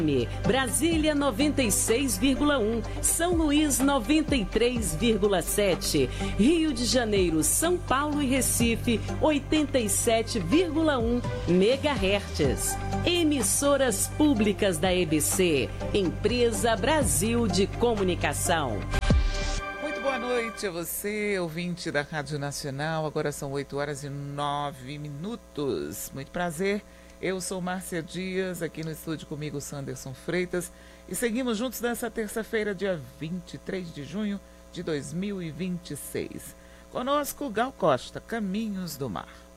Brasília 96,1, São Luís 93,7, Rio de Janeiro, São Paulo e Recife 87,1 MHz. Emissoras públicas da EBC, Empresa Brasil de Comunicação. Muito boa noite a você, ouvinte da Rádio Nacional. Agora são 8h09. Muito prazer. Eu sou Márcia Dias, aqui no estúdio comigo Sanderson Freitas, e seguimos juntos nessa terça-feira, dia 23 de junho de 2026. Conosco, Gal Costa, Caminhos do Mar.